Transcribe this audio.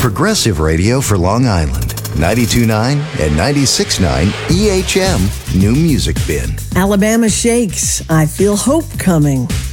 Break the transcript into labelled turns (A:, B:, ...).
A: Progressive radio for Long Island. 92.9 and 96.9 EHM New Music Bin.
B: Alabama Shakes, I Feel Hope Coming.